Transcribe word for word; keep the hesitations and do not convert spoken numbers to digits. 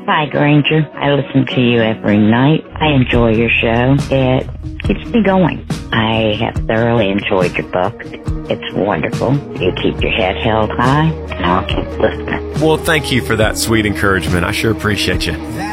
Hi, Granger. I listen to you every night. I enjoy your show. It keeps me going. I have thoroughly enjoyed your book. It's wonderful. You keep your head held high, and I'll keep listening. Well, thank you for that sweet encouragement. I sure appreciate you.